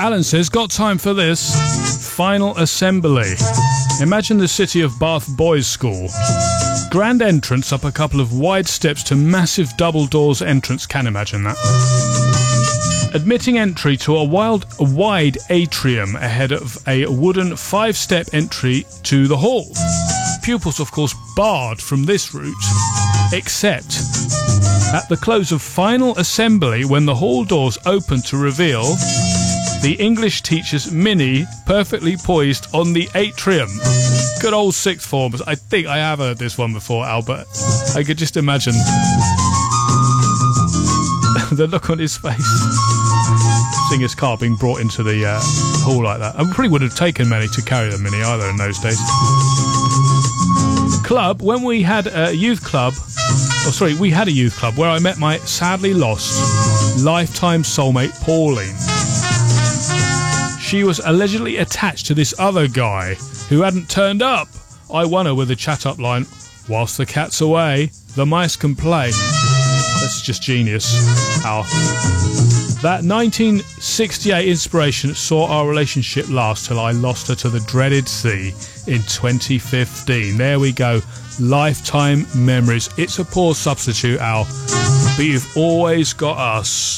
Alan says, got time for this? Final assembly. Imagine the city of Bath Boys School. Grand entrance up a couple of wide steps to massive double doors entrance. Can imagine that. Admitting entry to a wide atrium ahead of a wooden 5-step entry to the hall. Pupils, of course, barred from this route, except at the close of final assembly when the hall doors open to reveal the English teacher's mini perfectly poised on the atrium. Good old sixth formers. I think I have heard this one before, Albert. I could just imagine the look on his face seeing his car being brought into the hall like that. I probably would have taken many to carry the mini either in those days. Club, when we had a youth club, we had a youth club where I met my sadly lost lifetime soulmate Pauline. She was allegedly attached to this other guy who hadn't turned up. I won her with a chat-up line, whilst the cat's away, the mice can play. That's just genius, Al. That 1968 inspiration saw our relationship last till I lost her to the dreaded sea in 2015. There we go. Lifetime memories. It's a poor substitute, Al, but you've always got us.